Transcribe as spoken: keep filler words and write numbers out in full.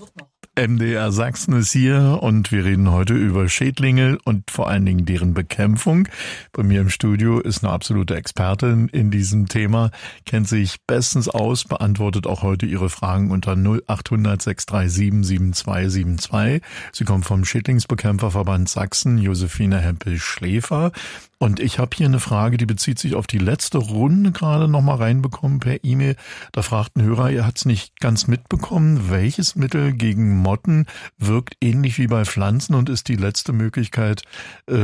M D R Sachsen ist hier und wir reden heute über Schädlinge und vor allen Dingen deren Bekämpfung. Bei mir im Studio ist eine absolute Expertin in diesem Thema, kennt sich bestens aus, beantwortet auch heute Ihre Fragen unter null acht hundert sechs drei sieben sieben zwei sieben zwei. Sie kommt vom Schädlingsbekämpferverband Sachsen, Josephine Hempel-Schläfer. Und ich habe hier eine Frage, die bezieht sich auf die letzte Runde gerade nochmal reinbekommen per E-Mail. Da fragt ein Hörer, er hat es nicht ganz mitbekommen, welches Mittel gegen Motten wirkt ähnlich wie bei Pflanzen und ist die letzte Möglichkeit, äh,